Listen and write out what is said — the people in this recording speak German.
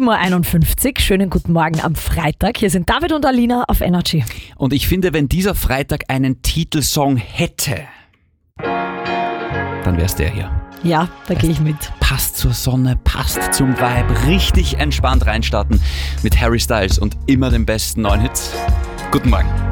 7.51 Uhr. Schönen guten Morgen am Freitag. Hier sind David und Alina auf Energy. Und ich finde, wenn dieser Freitag einen Titelsong hätte, dann wär's der hier. Ja, da gehe ich mit. Passt zur Sonne, passt zum Vibe, richtig entspannt reinstarten mit Harry Styles und immer den besten neuen Hits. Guten Morgen.